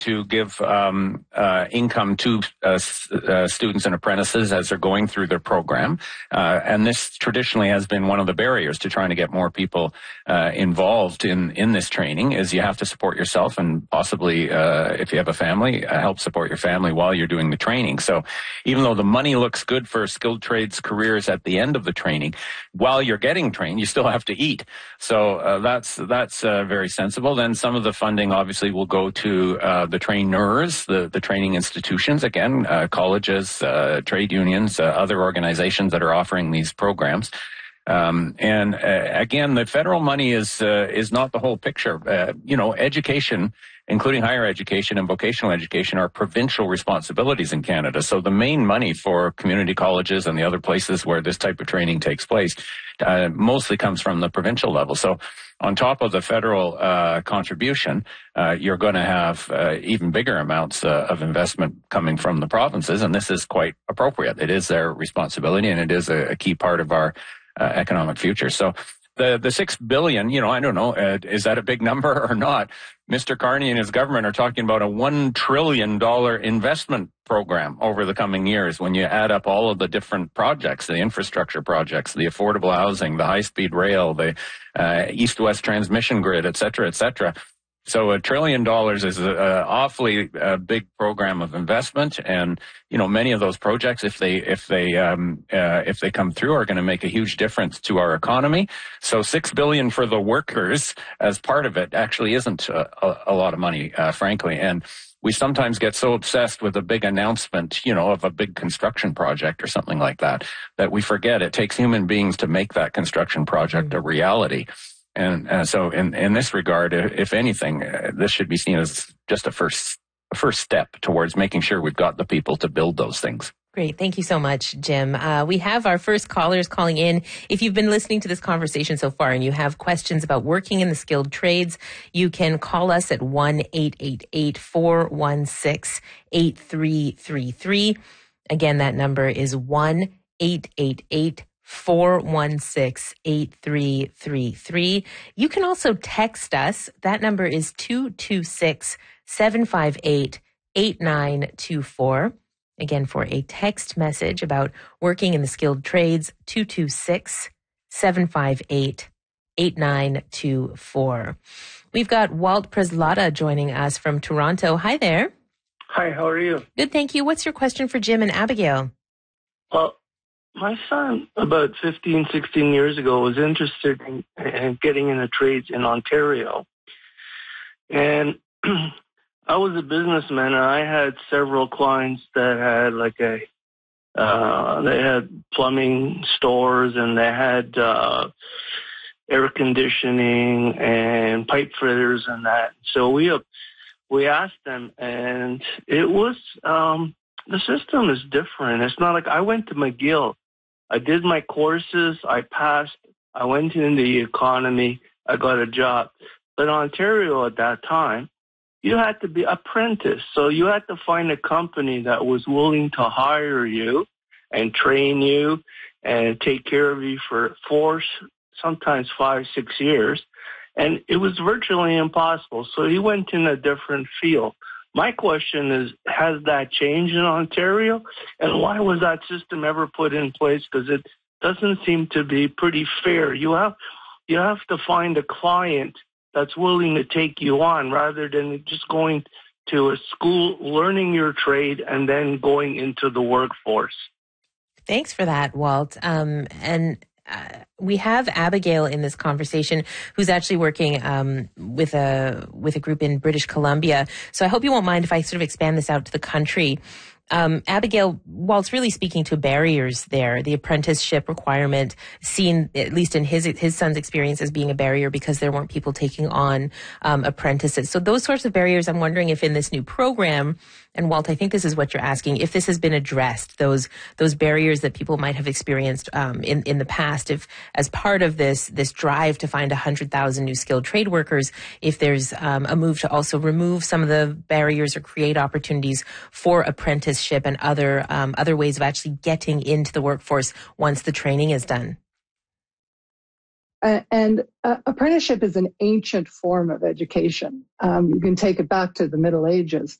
to give income to students and apprentices as they're going through their program. And this traditionally has been one of the barriers to trying to get more people involved in this training, is you have to support yourself and possibly, if you have a family, help support your family while you're doing the training. So even though the money looks good for skilled trades careers at the end of the training, while you're getting trained, you still have to eat. So that's very sensible. Then some of the funding obviously will go to the trainers, the training institutions, again, colleges, trade unions, other organizations that are offering these programs. Again, the federal money is not the whole picture. Education, including higher education and vocational education, are provincial responsibilities in Canada. So the main money for community colleges and the other places where this type of training takes place mostly comes from the provincial level. So on top of the federal contribution, you're going to have even bigger amounts of investment coming from the provinces, and this is quite appropriate. It is their responsibility, and it is a key part of our economic future. So the $6 billion, I don't know, is that a big number or not? Mr. Carney and his government are talking about a $1 trillion investment program over the coming years when you add up all of the different projects, the infrastructure projects, the affordable housing, the high-speed rail, the east-west transmission grid, et cetera, et cetera. So $1 trillion is an awfully big program of investment, and many of those projects, if they come through, are going to make a huge difference to our economy. So $6 billion for the workers as part of it actually isn't a lot of money, frankly. And we sometimes get so obsessed with a big announcement, of a big construction project or something like that, that we forget it takes human beings to make that construction project a reality. And so in this regard, if anything, this should be seen as just a first step towards making sure we've got the people to build those things. Great. Thank you so much, Jim. We have our first callers calling in. If you've been listening to this conversation so far and you have questions about working in the skilled trades, you can call us at 1-888-416-8333. Again, that number is 1-888-416-8333. You can also text us. That number is 226-758-8924. Again, for a text message about working in the skilled trades, 226-758-8924. We've got Walt Preslata joining us from Toronto. Hi there. Hi, how are you? Good, thank you. What's your question for Jim and Abigail? Well, my son, about 15, 16 years ago, was interested in getting into trades in Ontario. And I was a businessman, and I had several clients that had they had plumbing stores, and they had air conditioning and pipe fitters and that. So we asked them, and it was the system is different. It's not like I went to McGill. I did my courses. I passed. I went into the economy. I got a job. But Ontario at that time, you had to be apprentice. So you had to find a company that was willing to hire you and train you and take care of you for 4, sometimes 5, 6 years. And it was virtually impossible. So he went in a different field. My question is, has that changed in Ontario? And why was that system ever put in place? Because it doesn't seem to be pretty fair. You have to find a client that's willing to take you on rather than just going to a school, learning your trade, and then going into the workforce. Thanks for that, Walt. We have Abigail in this conversation, who's actually working with a group in British Columbia. So I hope you won't mind if I sort of expand this out to the country. Abigail, Walt's really speaking to barriers there. The apprenticeship requirement seen, at least in his son's experience, as being a barrier because there weren't people taking on apprentices. So those sorts of barriers, I'm wondering if in this new program, and Walt, I think this is what you're asking, if this has been addressed, those barriers that people might have experienced in the past, if as part of this drive to find 100,000 new skilled trade workers, if there's a move to also remove some of the barriers or create opportunities for apprenticeship and other ways of actually getting into the workforce once the training is done. And apprenticeship is an ancient form of education. You can take it back to the Middle Ages.